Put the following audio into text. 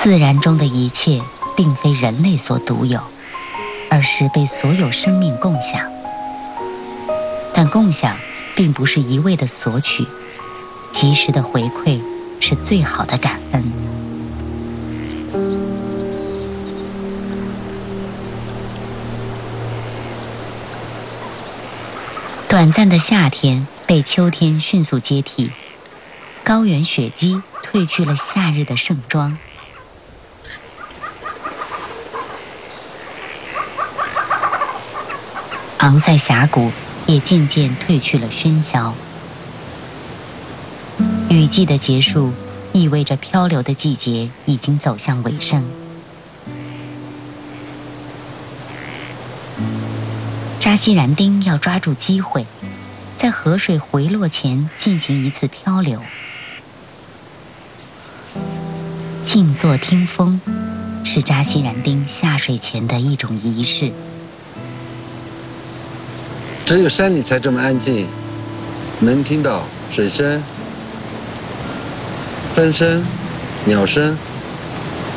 自然中的一切并非人类所独有，而是被所有生命共享。但共享并不是一味的索取，及时的回馈是最好的感恩。短暂的夏天被秋天迅速接替，高原雪积褪去了夏日的盛装。昂塞峡谷也渐渐褪去了喧嚣。雨季的结束意味着漂流的季节已经走向尾声。扎西然丁要抓住机会，在河水回落前进行一次漂流。静坐听风是扎西然丁下水前的一种仪式。 只有山里才这么安静，能听到水声、风声、鸟声。